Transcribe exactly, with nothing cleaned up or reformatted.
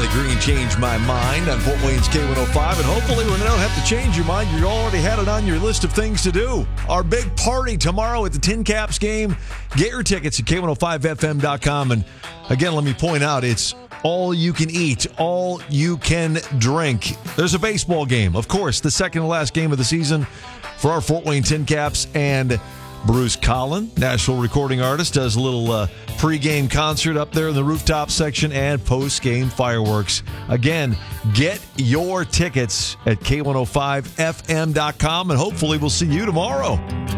Riley Green changed my mind on Fort Wayne's K one oh five, and hopefully when I don't have to change your mind, you already had it on your list of things to do. Our big party tomorrow at the Tin Caps game. Get your tickets at K one oh five F M dot com. And again, let me point out, it's all you can eat, all you can drink. There's a baseball game, of course, the second to last game of the season for our Fort Wayne Tin Caps, and Bruce Collin, national recording artist, does a little uh, pregame concert up there in the rooftop section and postgame fireworks. Again, get your tickets at K one oh five F M dot com, and hopefully we'll see you tomorrow.